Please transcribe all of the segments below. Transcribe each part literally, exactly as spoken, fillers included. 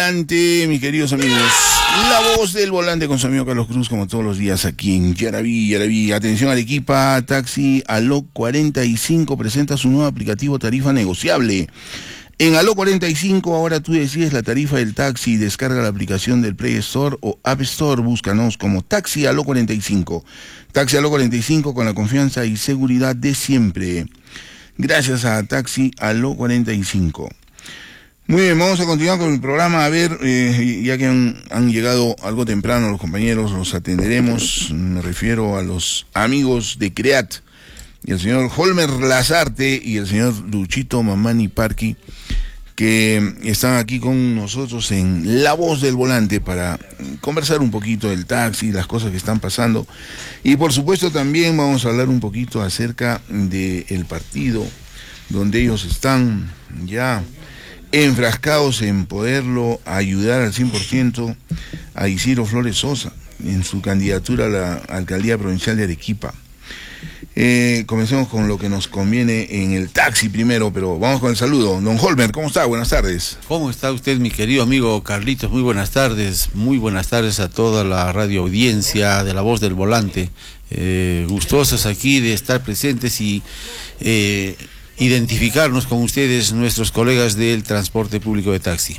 Volante, mis queridos amigos, la voz del volante con su amigo Carlos Cruz, como todos los días aquí en Yaraví, Yaraví. Atención Arequipa, Taxi Aló cuarenta y cinco presenta su nuevo aplicativo tarifa negociable. En Aló cuarenta y cinco ahora tú decides la tarifa del taxi, descarga la aplicación del Play Store o App Store, búscanos como Taxi Aló cuarenta y cinco. Taxi Aló cuarenta y cinco con la confianza y seguridad de siempre. Gracias a Taxi Aló cuarenta y cinco. Muy bien, vamos a continuar con el programa. A ver, eh, ya que han, han llegado algo temprano los compañeros, los atenderemos. Me refiero a los amigos de CREAT, y el señor Holmer Lazarte y el señor Luchito Mamani Parqui, que están aquí con nosotros en La Voz del Volante para conversar un poquito del taxi, las cosas que están pasando. Y por supuesto también vamos a hablar un poquito acerca del partido, donde ellos están ya enfrascados en poderlo ayudar al cien por ciento a Isidro Flores Sosa en su candidatura a la alcaldía provincial de Arequipa. Eh, comencemos con lo que nos conviene en el taxi primero, pero vamos con el saludo. Don Holmer, ¿cómo está? Buenas tardes. ¿Cómo está usted, mi querido amigo Carlitos? Muy buenas tardes, muy buenas tardes a toda la radio audiencia de La Voz del Volante. Eh, gustosos aquí de estar presentes y eh, identificarnos con ustedes, nuestros colegas del transporte público de taxi.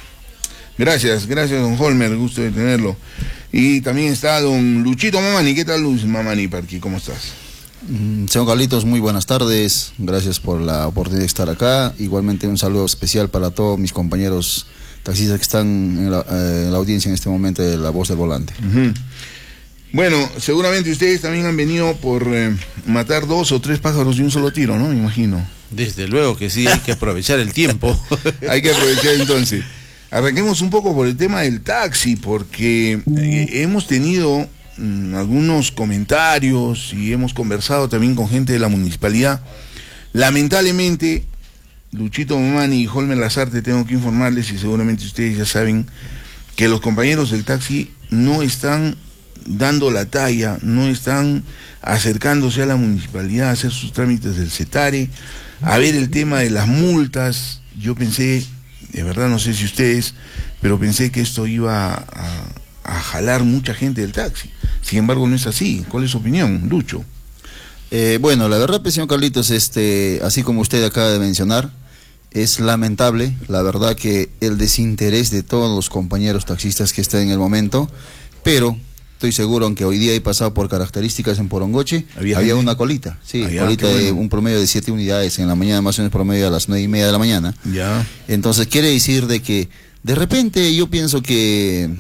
Gracias, gracias don Holmer, gusto de tenerlo. Y también está don Luchito Mamani. ¿Qué tal, Luz Mamani Parqui? ¿Cómo estás? Mm, señor Carlitos, muy buenas tardes, gracias por la oportunidad de estar acá. Igualmente un saludo especial para todos mis compañeros taxistas que están en la, eh, en la audiencia en este momento de La Voz del Volante. Uh-huh. Bueno, seguramente ustedes también han venido por eh, matar dos o tres pájaros de un solo tiro, ¿no? Me imagino. Desde luego que sí, hay que aprovechar el tiempo. Hay que aprovechar entonces. Arranquemos un poco por el tema del taxi, porque eh, hemos tenido mm, algunos comentarios y hemos conversado también con gente de la municipalidad. Lamentablemente, Luchito Mamani y Holmer Lazarte, tengo que informarles, y seguramente ustedes ya saben, que los compañeros del taxi no están dando la talla, no están acercándose a la municipalidad a hacer sus trámites del CETARE, a ver el tema de las multas. Yo pensé, de verdad no sé si ustedes, pero pensé que esto iba a, a jalar mucha gente del taxi. Sin embargo no es así. ¿Cuál es su opinión, Lucho? Eh, bueno, la verdad, señor Carlitos, este, así como usted acaba de mencionar, es lamentable, la verdad, que el desinterés de todos los compañeros taxistas que están en el momento, pero estoy seguro, aunque hoy día he pasado por características en Porongoche, había, había una colita, sí, había, colita de bueno. un promedio de siete unidades en la mañana, más o menos promedio a las nueve y media de la mañana. Ya. Entonces quiere decir de que de repente yo pienso que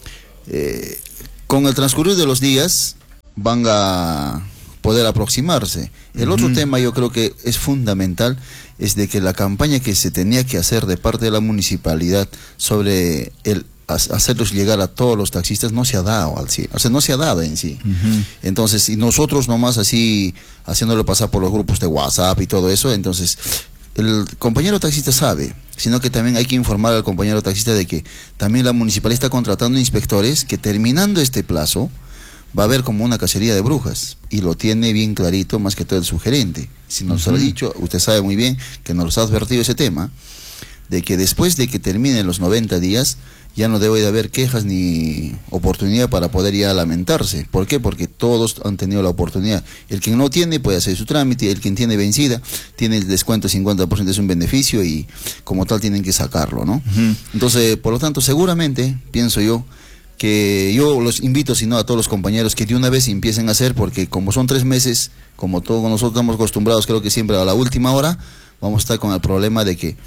eh, con el transcurrir de los días van a poder aproximarse. El uh-huh. otro tema yo creo que es fundamental, es de que la campaña que se tenía que hacer de parte de la municipalidad sobre el hacerlos llegar a todos los taxistas no se ha dado al sí, o sea, no se ha dado en sí. Uh-huh. Entonces, y nosotros nomás así haciéndolo pasar por los grupos de WhatsApp y todo eso, entonces el compañero taxista sabe, sino que también hay que informar al compañero taxista de que también la municipalidad está contratando inspectores que terminando este plazo va a haber como una cacería de brujas, y lo tiene bien clarito, más que todo el sugerente. Si nos uh-huh. lo ha dicho, usted sabe muy bien que nos ha advertido ese tema, de que después de que terminen los noventa días, ya no debe de haber quejas ni oportunidad para poder ya lamentarse. ¿Por qué? Porque todos han tenido la oportunidad. El que no tiene puede hacer su trámite, el que tiene vencida tiene el descuento cincuenta por ciento, es un beneficio y como tal tienen que sacarlo, ¿no? Uh-huh. Entonces, por lo tanto, seguramente, pienso yo, que yo los invito, si no a todos los compañeros, que de una vez empiecen a hacer, porque como son tres meses, como todos nosotros estamos acostumbrados, creo que siempre a la última hora, vamos a estar con el problema de que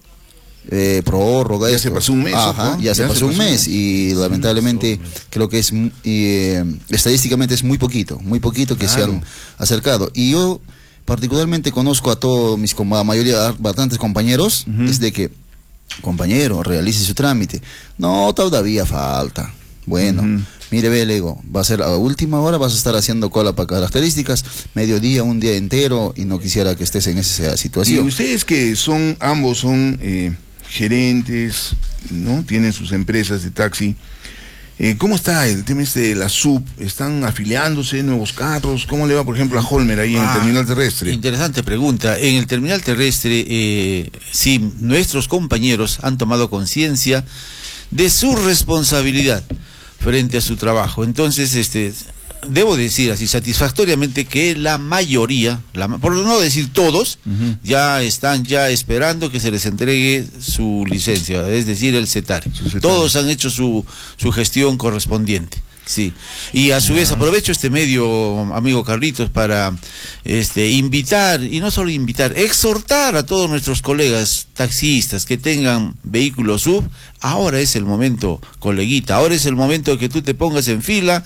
Eh, prórroga, ya esto. se pasó un mes. Ajá, ya, ya se, pasó se pasó un mes, mes. Y lamentablemente creo que es eh, estadísticamente es muy poquito, muy poquito que claro. se han acercado. Y yo particularmente conozco a todos mis, como la mayoría, bastantes compañeros, uh-huh. es de que, compañero, realice su trámite. No, todavía falta. Bueno, uh-huh. mire, ve, le digo, va a ser a última hora, vas a estar haciendo cola para características, mediodía, un día entero, y no quisiera que estés en esa situación. Y ustedes que son, ambos son eh, gerentes, ¿no? Tienen sus empresas de taxi. Eh, ¿Cómo está el tema este de la sub? ¿Están afiliándose nuevos carros? ¿Cómo le va, por ejemplo, a Holmer ahí ah, en el terminal terrestre? Interesante pregunta. En el terminal terrestre, eh, sí, nuestros compañeros han tomado conciencia de su responsabilidad frente a su trabajo. Entonces, este, debo decir así satisfactoriamente que la mayoría, la, por no decir todos, uh-huh. ya están ya esperando que se les entregue su licencia, es decir, el CETARE. Todos han hecho su, su gestión correspondiente. Sí, y a su vez aprovecho este medio, amigo Carlitos, para este invitar, y no solo invitar, exhortar a todos nuestros colegas taxistas que tengan vehículos sub. Ahora es el momento, coleguita, ahora es el momento de que tú te pongas en fila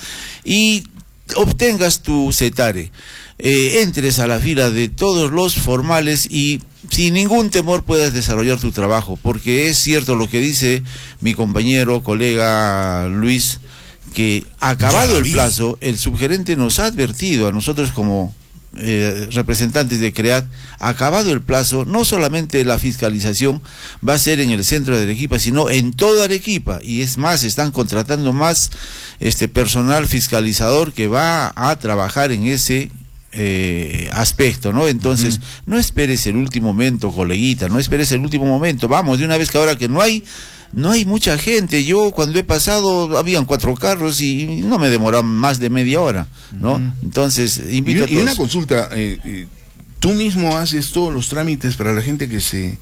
y obtengas tu CETARE, eh, entres a la fila de todos los formales y sin ningún temor puedas desarrollar tu trabajo, porque es cierto lo que dice mi compañero, colega Luis, que acabado el plazo, el subgerente nos ha advertido a nosotros como eh, representantes de CREAT, acabado el plazo, no solamente la fiscalización va a ser en el centro de Arequipa, sino en toda Arequipa, y es más, están contratando más este personal fiscalizador que va a trabajar en ese Eh, aspecto, ¿no? Entonces, uh-huh. no esperes el último momento, coleguita, no esperes el último momento, vamos, de una vez que ahora que no hay, no hay mucha gente. Yo cuando he pasado, habían cuatro carros y no me demoraban más de media hora, ¿no? Uh-huh. Entonces, invito y, a todos. Y una consulta, eh, eh, ¿tú mismo haces todos los trámites para la gente que se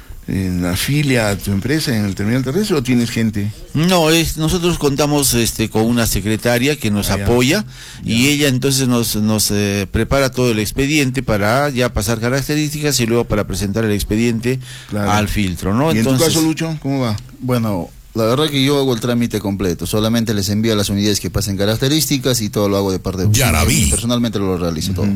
en afilia a tu empresa en el terminal terrestre o tienes gente? No, es nosotros contamos este con una secretaria que nos ah, apoya ya. y ya. ella entonces nos nos eh, prepara todo el expediente para ya pasar características y luego para presentar el expediente claro. al filtro, ¿no? ¿Y entonces, en tu caso, Lucho, cómo va? Bueno, la verdad que yo hago el trámite completo, solamente les envío a las unidades que pasen características y todo lo hago de parte de ya la vi. Personalmente lo realizo uh-huh. todo.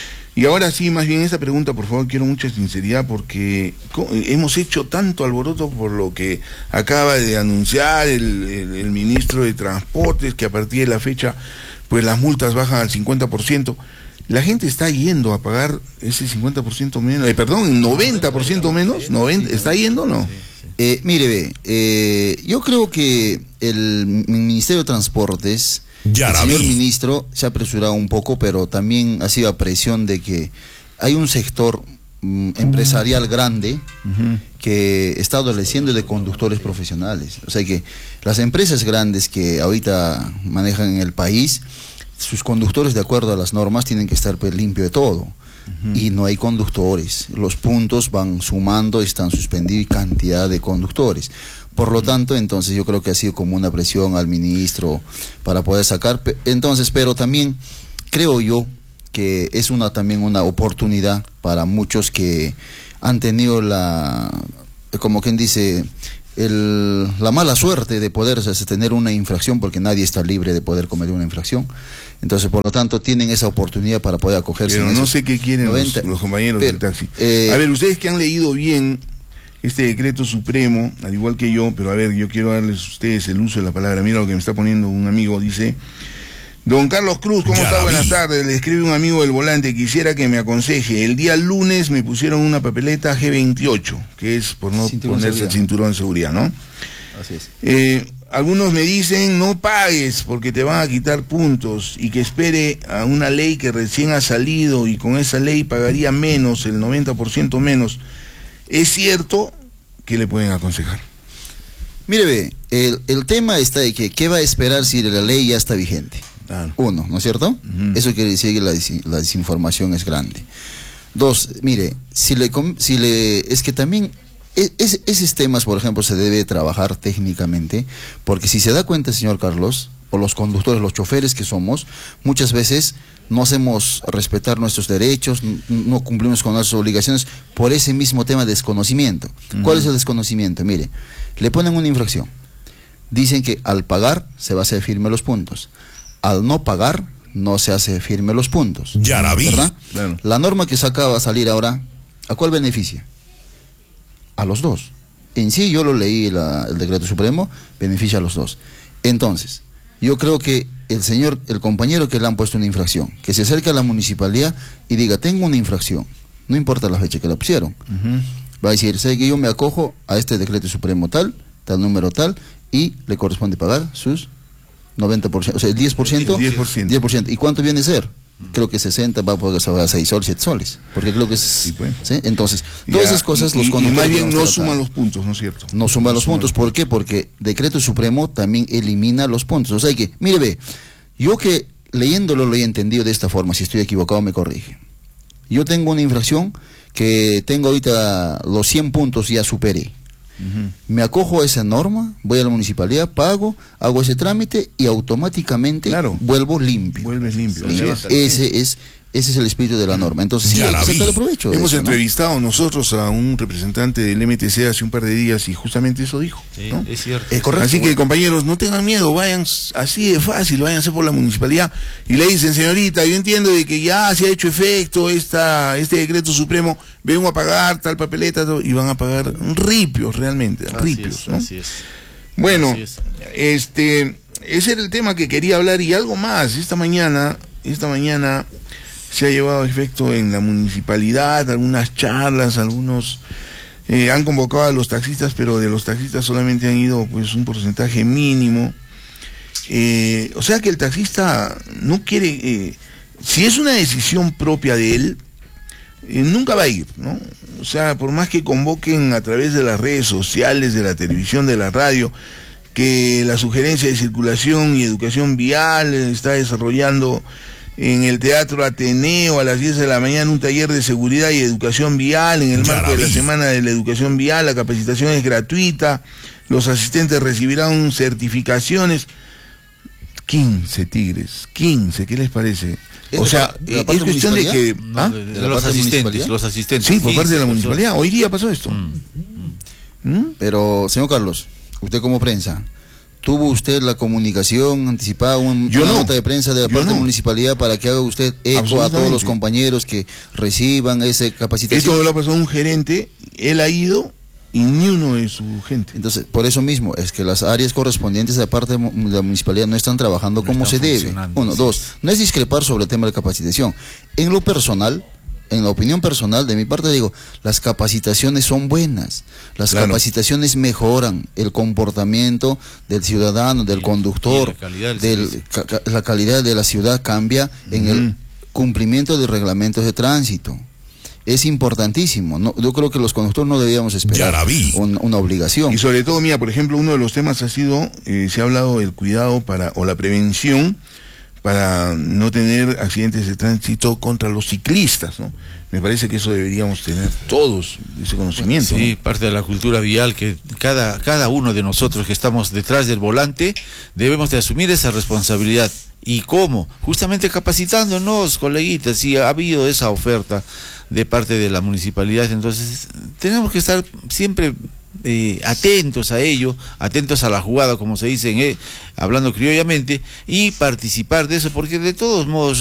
Y ahora sí, más bien esta pregunta, por favor, quiero mucha sinceridad porque hemos hecho tanto alboroto por lo que acaba de anunciar el, el, el ministro de Transportes, que a partir de la fecha, pues las multas bajan al cincuenta por ciento. La gente está yendo a pagar ese cincuenta por ciento menos, eh, perdón, noventa por ciento menos, noventa, ¿está yendo o no? Eh, mire, ve, eh, yo creo que el Ministerio de Transportes... Ya el señor ministro se ha apresurado un poco, pero también ha sido a presión de que hay un sector mm, empresarial grande uh-huh. que está adoleciendo de conductores profesionales. O sea que las empresas grandes que ahorita manejan en el país, sus conductores, de acuerdo a las normas, tienen que estar pues, limpios de todo. Uh-huh. Y no hay conductores. Los puntos van sumando, están suspendidos cantidad de conductores. Por lo tanto, entonces yo creo que ha sido como una presión al ministro para poder sacar. Entonces, pero también creo yo que es una también una oportunidad para muchos que han tenido la, como quien dice, el, la mala suerte de poder o sea, tener una infracción, porque nadie está libre de poder cometer una infracción. Entonces, por lo tanto, tienen esa oportunidad para poder acogerse. Pero no sé qué quieren noventa, los, los compañeros pero, del taxi. Eh, a ver, ustedes que han leído bien este decreto supremo, al igual que yo, pero a ver, yo quiero darles a ustedes el uso de la palabra. Mira lo que me está poniendo un amigo, dice: don Carlos Cruz, ¿cómo ya está? Buenas tardes, le escribe un amigo del volante, quisiera que me aconseje. El día lunes me pusieron una papeleta G veintiocho, que es por no cinturón ponerse el cinturón de seguridad, ¿no? Así es. Eh, algunos me dicen, no pagues porque te van a quitar puntos y que espere a una ley que recién ha salido y con esa ley pagaría menos, el noventa por ciento menos. ¿Es cierto? ¿Qué le pueden aconsejar? Mire, ve, el, el tema está de que ¿qué va a esperar si la ley ya está vigente? Claro. Uno, ¿no es cierto? Uh-huh. Eso quiere decir que la, la desinformación es grande. Dos, mire, si le, si le es que también es, es, esos temas, por ejemplo, se debe trabajar técnicamente, porque si se da cuenta, señor Carlos, o los conductores, los choferes que somos, muchas veces no hacemos respetar nuestros derechos, no cumplimos con nuestras obligaciones por ese mismo tema de desconocimiento. Uh-huh. ¿Cuál es el desconocimiento? Mire, le ponen una infracción. Dicen que al pagar se va a hacer firme los puntos. Al no pagar no se hace firme los puntos. Ya la vi. ¿Verdad? Claro. La norma que se acaba de salir ahora, ¿a cuál beneficia? A los dos. En sí yo lo leí, la, el decreto supremo, beneficia a los dos. Entonces, yo creo que el señor, el compañero que le han puesto una infracción, que se acerque a la municipalidad y diga, tengo una infracción, no importa la fecha que la pusieron, uh-huh. va a decir, sé que yo me acojo a este decreto supremo tal, tal número tal, y le corresponde pagar sus noventa por ciento, o sea, el diez por ciento, diez por ciento. diez por ciento. ¿Y cuánto viene a ser? creo que sesenta va a poder sobrar seis soles, siete soles, porque creo que es, Sí, pues. ¿sí? Entonces, todas Ya, esas cosas y, los y- y conductores más bien debemos no tratar. suman los puntos, ¿no es cierto? No suman los suman puntos, ¿por qué? Porque Decreto Supremo también elimina los puntos, o sea que, mire ve, yo que leyéndolo lo he entendido de esta forma, si estoy equivocado me corrige. Yo tengo una infracción que tengo ahorita los cien puntos ya superé. Ujú. Me acojo a esa norma, voy a la municipalidad, pago, hago ese trámite y automáticamente Claro. vuelvo limpio. Vuelves limpio. Sí, Así es. ese es ese es el espíritu de la norma. Entonces, sí, Ya hay la que vi. sacarle provecho de Hemos eso, ¿no? entrevistado nosotros a un representante del M T C hace un par de días y justamente eso dijo. Sí, ¿no? es cierto. Es correcto. Así que compañeros, no tengan miedo, vayan s- así de fácil, váyanse por la municipalidad y le dicen, señorita, yo entiendo de que ya se ha hecho efecto esta, este decreto supremo, vengo a pagar tal papeleta todo", y van a pagar ripios realmente, Así ripios, es, ¿no? así es. Bueno, Así es. este, ese era el tema que quería hablar y algo más. Esta mañana, esta mañana se ha llevado a efecto en la municipalidad algunas charlas, algunos eh, han convocado a los taxistas, pero de los taxistas solamente han ido pues un porcentaje mínimo. Eh, o sea que el taxista no quiere, eh, si es una decisión propia de él, eh, nunca va a ir, ¿no? O sea, por más que convoquen a través de las redes sociales, de la televisión, de la radio, que la sugerencia de circulación y educación vial eh, está desarrollando en el Teatro Ateneo a las diez de la mañana un taller de seguridad y educación vial en el Ya marco la de la vi. Semana de la Educación Vial, la capacitación es gratuita, los asistentes recibirán certificaciones. quince tigres, quince, ¿qué les parece? ¿Es O de sea, pa- de la es parte cuestión de que... municipalidad? No, ¿Ah? de, de ¿De la los parte de asistentes, municipalidad? los asistentes. Sí, por parte de la quince municipalidad. Hoy día pasó esto. personas. Mm. ¿Mm? Pero, señor Carlos, usted como prensa, ¿tuvo usted la comunicación anticipada, un- Yo una no. nota de prensa de la Yo parte de no. la municipalidad para que haga usted eco a todos Absolutamente. los compañeros que reciban esa capacitación? Esto lo ha pasado un gerente, él ha ido y ni uno de su gente. Entonces, por eso mismo, es que las áreas correspondientes de parte de mu- de la municipalidad no están trabajando No como están se debe. funcionando, Uno, así dos, es. no es discrepar sobre el tema de capacitación. En lo personal, en la opinión personal de mi parte, digo, las capacitaciones son buenas. Las Claro. capacitaciones mejoran el comportamiento del ciudadano, del Y- conductor, y la calidad del del- servicio. ca- ca- la calidad de la ciudad cambia en Ujú. el cumplimiento de reglamentos de tránsito. Es importantísimo. No, yo creo que los conductores no debíamos esperar Ya la vi. un- una obligación. Y sobre todo, mira, por ejemplo, uno de los temas ha sido, eh, se ha hablado del cuidado para, o la prevención para no tener accidentes de tránsito contra los ciclistas, ¿no? Me parece que eso deberíamos tener todos, ese conocimiento. Sí, ¿no? parte de la cultura vial que cada, cada uno de nosotros que estamos detrás del volante debemos de asumir esa responsabilidad. ¿Y cómo? Justamente capacitándonos, coleguitas, si ha habido esa oferta de parte de la municipalidad, entonces tenemos que estar siempre eh, atentos a ello, atentos a la jugada, como se dice, eh, hablando criollamente, y participar de eso, porque de todos modos